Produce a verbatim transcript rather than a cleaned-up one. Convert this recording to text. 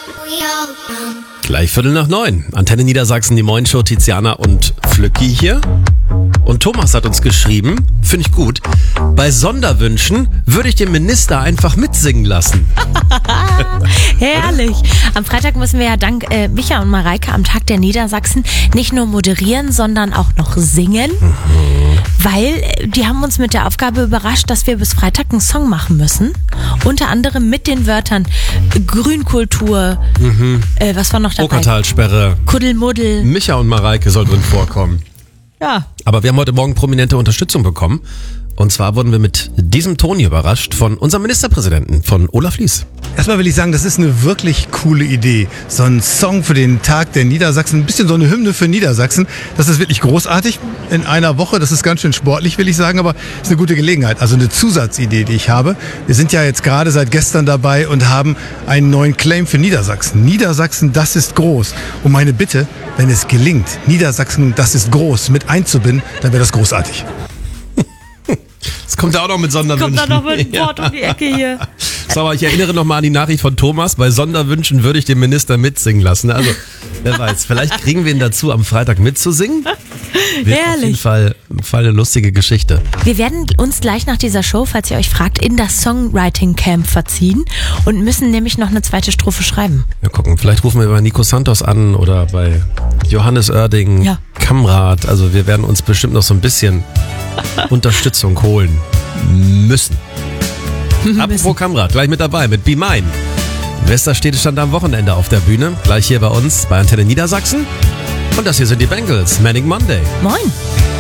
Gleich Viertel nach neun. Antenne Niedersachsen, die Morning-Show, Tiziana und Flücki hier. Und Thomas hat uns geschrieben, finde ich gut, bei Sonderwünschen würde ich den Minister einfach mitsingen lassen. Herrlich. Am Freitag müssen wir ja dank äh, Micha und Mareike am Tag der Niedersachsen nicht nur moderieren, sondern auch noch singen. Mhm. Weil äh, die haben uns mit der Aufgabe überrascht, dass wir bis Freitag einen Song machen müssen. Unter anderem mit den Wörtern Grünkultur, mhm. äh, was war noch dabei? Okertalsperre. Kuddelmuddel. Micha und Mareike soll drin vorkommen. Ja. Aber wir haben heute Morgen prominente Unterstützung bekommen. Und zwar wurden wir mit diesem Ton hier überrascht von unserem Ministerpräsidenten, von Olaf Lies. Erstmal will ich sagen, das ist eine wirklich coole Idee. So ein Song für den Tag der Niedersachsen, ein bisschen so eine Hymne für Niedersachsen. Das ist wirklich großartig in einer Woche. Das ist ganz schön sportlich, will ich sagen, aber ist eine gute Gelegenheit. Also eine Zusatzidee, die ich habe. Wir sind ja jetzt gerade seit gestern dabei und haben einen neuen Claim für Niedersachsen. Niedersachsen, das ist groß. Und meine Bitte, wenn es gelingt, Niedersachsen, das ist groß, mit einzubinden, dann wäre das großartig. Das kommt ja auch noch mit Sonderwünschen. Kommt da noch mit einem Wort um die Ecke hier. So, aber ich erinnere nochmal an die Nachricht von Thomas. Bei Sonderwünschen würde ich den Minister mitsingen lassen. Also, wer weiß, vielleicht kriegen wir ihn dazu, am Freitag mitzusingen. Wird Herrlich. Auf jeden Fall, Fall eine lustige Geschichte. Wir werden uns gleich nach dieser Show, falls ihr euch fragt, in das Songwriting Camp verziehen und müssen nämlich noch eine zweite Strophe schreiben. Wir gucken, vielleicht rufen wir bei Nico Santos an oder bei Johannes Oerding, ja. Kamrat. Also wir werden uns bestimmt noch so ein bisschen Unterstützung holen müssen. Apropos Kamrat, gleich mit dabei, mit Be Mine. Westerstede stand am Wochenende auf der Bühne, gleich hier bei uns bei Antenne Niedersachsen. Und das hier sind die Bengals, Manic Monday. Moin.